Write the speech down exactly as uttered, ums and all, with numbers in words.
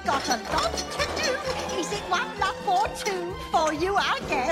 got a lot to do. Is it one love or two for you again?